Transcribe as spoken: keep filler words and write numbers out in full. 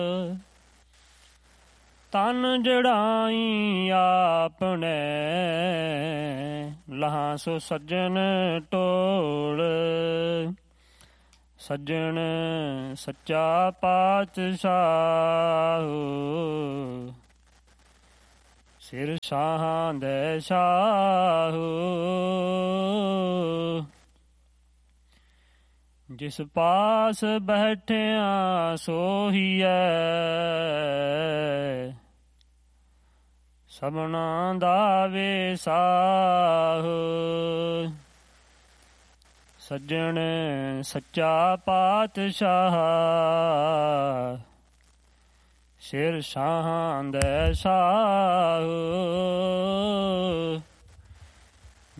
ਤਨ ਜੜਾਈ ਆਪਣੇ ਲਹਾਂ ਸੋ ਸੱਜਣ ਟੋਲ। ਸੱਜਣ ਸੱਚਾ ਪਾਤਸ਼ਾਹ ਸਿਰ ਸ਼ਾਹਾਂ ਦੇ ਸ਼ਾਹ। ਜਿਸ ਪਾਸ ਬੈਠਿਆ ਸੋਹੀਐ ਸਭਨਾਂ ਦਾ ਵੇਸਾਹ। ਸੱਜਣ ਸੱਚਾ ਪਾਤਸ਼ਾਹ ਸਿਰ ਸ਼ਾਹਾਂ ਦੇ ਸ਼ਾਹ।